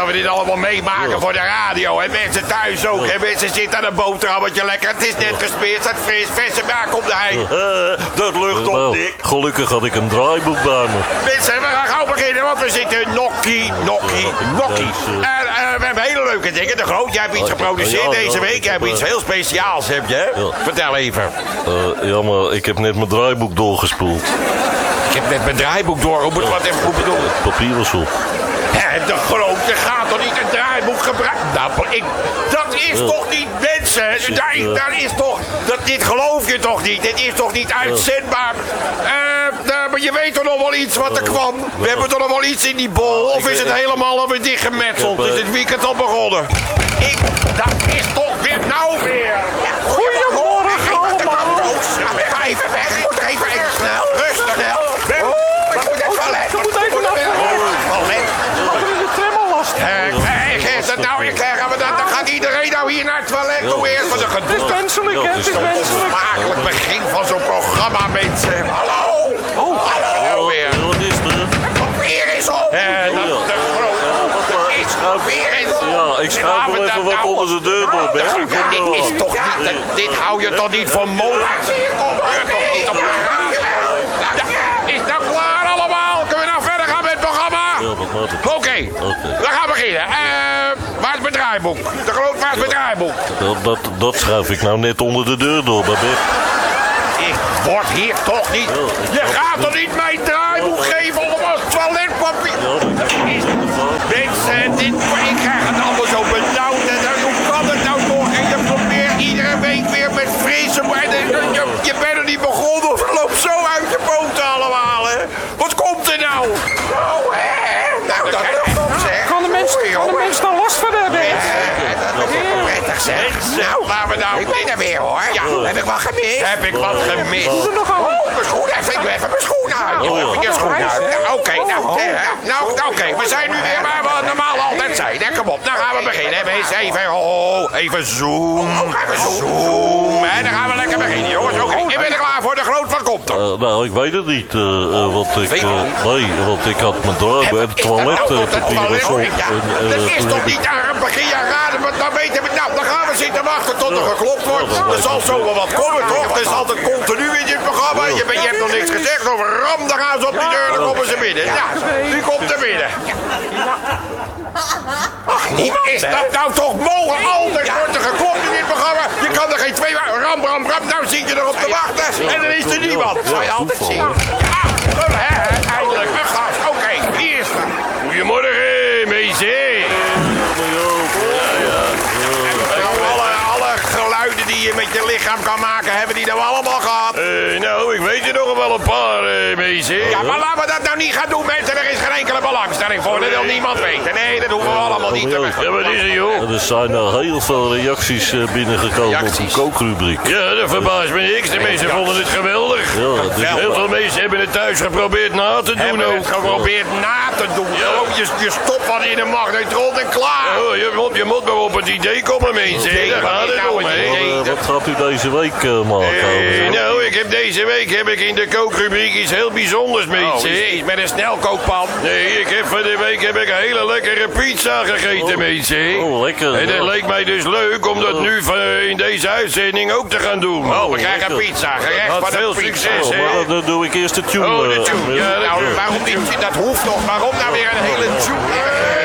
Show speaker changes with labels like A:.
A: we dit allemaal meemaken voor de radio. En mensen thuis ook. En mensen zitten aan een boterhammetje lekker. Het is net gesmeerd, het fris, verse melk op de hei.
B: Dat lucht op, Dick. Gelukkig had ik een draaiboek bij me.
A: Mensen, we gaan gauw beginnen, want we zitten nokkie. En we hebben hele leuke dingen. De Groot, jij hebt iets geproduceerd deze week. Jij hebt iets heel speciaals, heb je, hè?
B: Ja.
A: Vertel even.
B: Ja, maar ik heb net mijn draaiboek doorgespoeld.
A: Ik heb net mijn draaiboek door. Hoe bedoel je?
B: Het papier was op.
A: De Groot, je gaat toch niet een draaiboek gebruiken? Nou, dat is toch niet mensen? Daar is toch... Dit geloof je toch niet? Dit is toch niet uitzendbaar? Maar je weet toch nog wel iets wat er kwam? We hebben toch nog wel iets in die bol? Of is het helemaal alweer dichtgemetseld? Is het weekend al begonnen? Dat is toch weer nou weer? Goedemorgen allemaal. Ga even weg. Ik moet even snel. Rustig snel. Dat moet even letten.
C: Dat moet even naar
A: Dan gaat iedereen nou hier naar het toilet toe eerst. Wat een gedoe.
C: Het is wenselijk, hè? Het is wenselijk.
A: Smakelijk begin van zo'n programma, mensen. Hallo. Hallo weer.
B: Wat is er?
A: Weer is op. De Groot. Is weer eens.
B: Ja, ik schuif wel even wat onder de deur door, Bert.
A: Dit is toch niet... Dit hou je toch niet voor mogelijk? Is dat klaar allemaal? Kunnen we nou verder gaan met het programma? Oké, we gaan beginnen. Waar is mijn draaiboek? De Groot, waar is mijn draaiboek?
B: Dat schuif ik nou net onder de deur door, Babette.
A: Ik word hier toch niet... Je gaat toch niet mijn draaiboek geven om als toiletpapier? Mensen, ik krijg het allemaal zo benauwd. Hoe kan het nou toch? En je probeert iedere week weer met frisse... Je bent er niet begonnen of het loopt zo uit je poten allemaal, hè? Wat komt er nou? Oh, hè? Nou, dat lukt op, zeg.
C: Kan de mens daar last van hebben?
A: Dat is wel prettig, zeg. Nou, laten we nou... Ik ben er weer, hoor. Ja, heb ik wat gemist? Heb ik wat gemist? Mijn schoen, even mijn schoen uit. Je schoen uit. Oké, we zijn nu weer waar we normaal altijd zijn. Kom op, dan gaan we beginnen. Even zoom. Zoom. En dan gaan we lekker beginnen, jongens. Oké, ik ben er klaar voor. De Groot, wat komt er?
B: Nou, ik weet het niet. Want ik had mijn draaiboek en het toiletpapier was op.
A: Dat is toch niet aan het begin raden, maar dan weten we... Nou, dan gaan we zitten wachten tot er geklopt wordt. Er zal zo wel wat komen, toch? Het is altijd continu in dit programma. Je hebt nog niks gezegd over ram, dan gaan ze op die deur, dan komen ze binnen. Ja, die komt er binnen. Ach, is dat nou toch mogelijk? Altijd wordt er geklopt in dit programma. Je kan er geen twee... Ram. Nou zit je erop te wachten en dan is er niemand. Dat zou je altijd zien. Ja, eindelijk. Een gast. Oké, hier is het. Goedemorgen, mensen. Alle geluiden die je met je lichaam kan maken, hebben die nou allemaal gehad? Nou, ik weet er nog wel een paar, mensen. Ja, maar laten we dat nou niet gaan doen, mensen. Er is geen enkele belangstelling voor. Dat wil niemand weten. Nee, dat hoeven we allemaal niet te weten. Ja, wat is er, joh?
B: Er zijn heel veel reacties binnengekomen op de kookrubriek.
A: Ja, dat verbaast me niks. De mensen vonden het geweldig.
B: Ja,
A: heel veel mensen hebben het thuis geprobeerd na te doen. Hebben het geprobeerd na te doen. Ja. Je stopt wat in een magnetron en klaar. Oh, je moet maar op het idee komen, mensen. Daar gaat het om.
B: Wat gaat u deze week maken?
A: Nou, deze week heb ik in de kookrubriek iets heel bijzonders, mensen. Iets met een snelkookpan. Nee, van de week heb ik een hele lekkere pizza gegeten, mensen.
B: Oh, lekker.
A: En het leek mij dus leuk om dat nu in deze uitzending ook te gaan doen. Oh, we krijgen pizza. Gerecht van veel succes, hè.
B: Maar dan doe ik eerst de tune.
A: Oh, de tune. Ja, waarom niet? Dat hoeft toch. Waarom nou weer een hele tune?